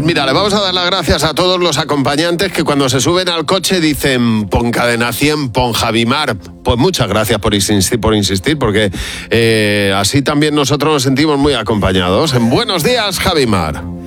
mira, le vamos a dar las gracias a todos los acompañantes que cuando se suben al coche dicen pon Cadena 100, pon Javimar. Pues muchas gracias por insistir, porque así también nosotros nos sentimos muy acompañados. Buenos días, Javimar.